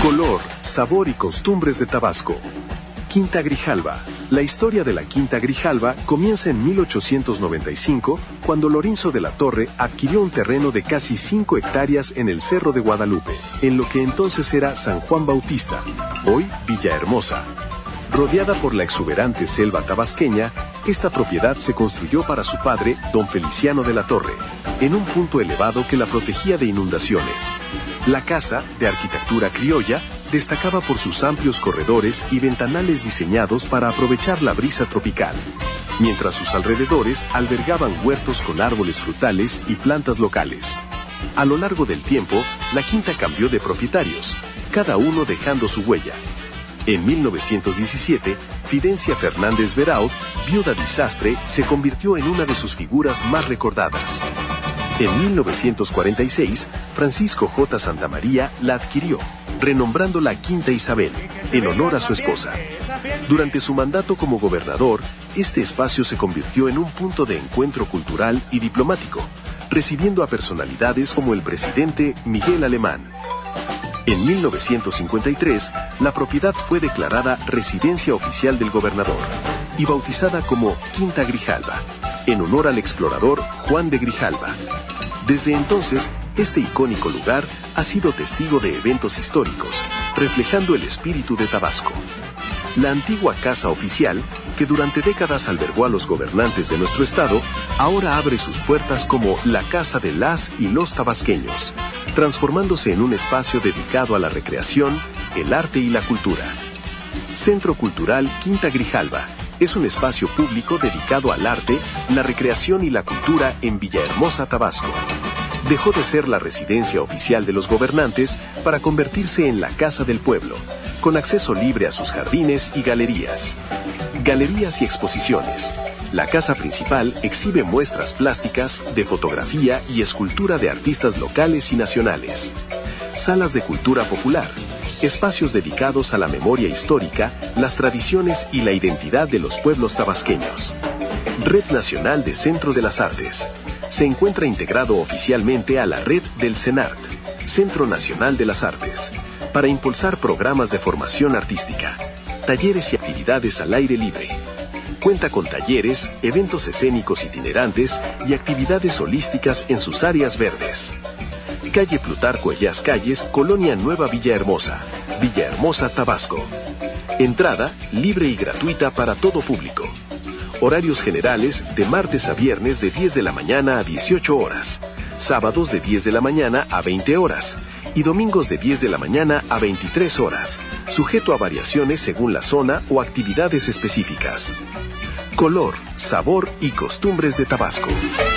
Color, sabor y costumbres de Tabasco. Quinta Grijalva. La historia de la Quinta Grijalva comienza en 1895, cuando Lorenzo de la Torre adquirió un terreno de casi 5 hectáreas en el Cerro de Guadalupe, en lo que entonces era San Juan Bautista, hoy Villahermosa. Rodeada por la exuberante selva tabasqueña, esta propiedad se construyó para su padre, don Feliciano de la Torre, en un punto elevado que la protegía de inundaciones. La casa, de arquitectura criolla, destacaba por sus amplios corredores y ventanales diseñados para aprovechar la brisa tropical, mientras sus alrededores albergaban huertos con árboles frutales y plantas locales. A lo largo del tiempo, la quinta cambió de propietarios, cada uno dejando su huella. En 1917, Fidencia Fernández Veraud, viuda de Sastre, se convirtió en una de sus figuras más recordadas. En 1946, Francisco J. Santamaría la adquirió, renombrándola Quinta Isabel, en honor a su esposa. Durante su mandato como gobernador, este espacio se convirtió en un punto de encuentro cultural y diplomático, recibiendo a personalidades como el presidente Miguel Alemán. En 1953, la propiedad fue declarada residencia oficial del gobernador y bautizada como Quinta Grijalva, en honor al explorador Juan de Grijalva. Desde entonces, este icónico lugar ha sido testigo de eventos históricos, reflejando el espíritu de Tabasco. La antigua casa oficial, que durante décadas albergó a los gobernantes de nuestro estado, ahora abre sus puertas como la casa de las y los tabasqueños, transformándose en un espacio dedicado a la recreación, el arte y la cultura. Centro Cultural Quinta Grijalva es un espacio público dedicado al arte, la recreación y la cultura en Villahermosa, Tabasco. Dejó de ser la residencia oficial de los gobernantes para convertirse en la casa del pueblo, con acceso libre a sus jardines y galerías. Galerías y exposiciones. La casa principal exhibe muestras plásticas, de fotografía y escultura de artistas locales y nacionales. Salas de cultura popular. Espacios dedicados a la memoria histórica, las tradiciones y la identidad de los pueblos tabasqueños. Red Nacional de Centros de las Artes. Se encuentra integrado oficialmente a la red del CENART, Centro Nacional de las Artes, para impulsar programas de formación artística, talleres y actividades al aire libre. Cuenta con talleres, eventos escénicos itinerantes y actividades holísticas en sus áreas verdes. Calle Plutarco Elías Calles, Colonia Nueva Villahermosa, Villahermosa, Tabasco. Entrada libre y gratuita para todo público. Horarios generales de martes a viernes de 10 de la mañana a 18 horas, sábados de 10 de la mañana a 20 horas y domingos de 10 de la mañana a 23 horas, sujeto a variaciones según la zona o actividades específicas. Color, sabor y costumbres de Tabasco.